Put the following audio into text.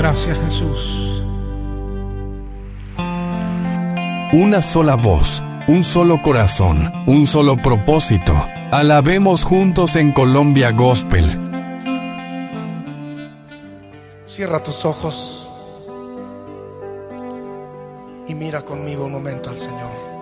Gracias, Jesús. Una sola voz, un solo corazón, un solo propósito. Alabemos juntos en Colombia Gospel. Cierra tus ojos y mira conmigo un momento al Señor.